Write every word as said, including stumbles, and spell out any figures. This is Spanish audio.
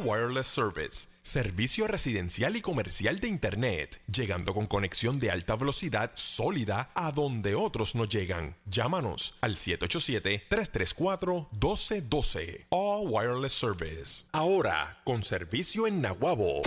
Wireless Service. Servicio residencial y comercial de Internet, llegando con conexión de alta velocidad sólida a donde otros no llegan. Llámanos al siete ocho siete, tres tres cuatro, uno dos uno dos. All Wireless Service. Ahora, con servicio en Naguabo.